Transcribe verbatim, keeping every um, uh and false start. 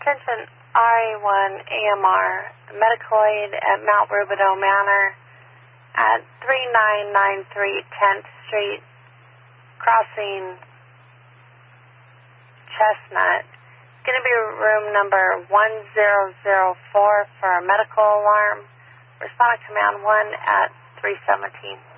Attention R A one A M R, medical aid at Mount Rubidoux Manor at three nine nine three tenth Street, crossing Chestnut. It's going to be room number one zero zero four for a medical alarm. Respond to command one at three seventeen.